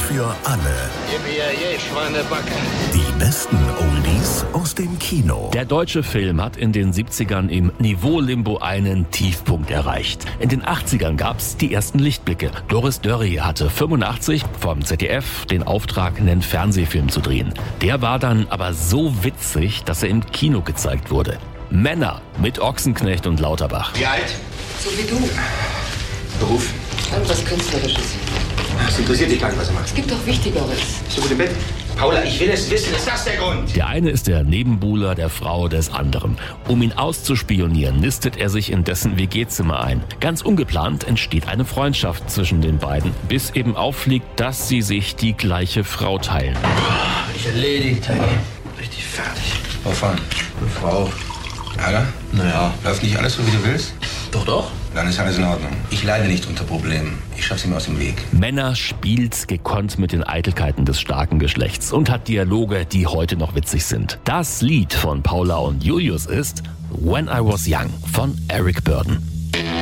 für alle. Gib mir je, Schweinebacke. Die besten Oldies aus dem Kino. Der deutsche Film hat in den 70ern im Niveau-Limbo einen Tiefpunkt erreicht. In den 80ern gab's die ersten Lichtblicke. Doris Dörri hatte 85 vom ZDF den Auftrag, einen Fernsehfilm zu drehen. Der war dann aber so witzig, dass er im Kino gezeigt wurde. Männer mit Ochsenknecht und Lauterbach. Wie alt? So wie du. Beruf? Irgendwas Künstlerisches. Das interessiert dich gar nicht, was er macht. Es gibt doch Wichtigeres. Bist du gut im Bett? Paula, ich will es wissen. Ist das der Grund? Der eine ist der Nebenbuhler der Frau des anderen. Um ihn auszuspionieren, nistet er sich in dessen WG-Zimmer ein. Ganz ungeplant entsteht eine Freundschaft zwischen den beiden, bis eben auffliegt, dass sie sich die gleiche Frau teilen. Ich erledigt, Taggy. Richtig fertig. Wovon? Eine Frau. Ärger? Naja. Läuft nicht alles so, wie du willst? Doch. Dann ist alles in Ordnung. Ich leide nicht unter Problemen. Ich schaff sie mir aus dem Weg. Männer spielt gekonnt mit den Eitelkeiten des starken Geschlechts und hat Dialoge, die heute noch witzig sind. Das Lied von Paula und Julius ist When I Was Young von Eric Burdon.